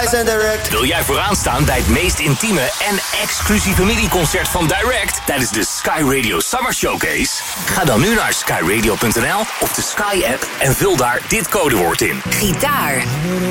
Live and Direct. Wil jij vooraan staan bij het meest intieme en exclusieve mini-concert van Direct tijdens de Sky Radio Summer Showcase? Ga dan nu naar skyradio.nl of de Sky app en vul daar dit codewoord in. Gitaar.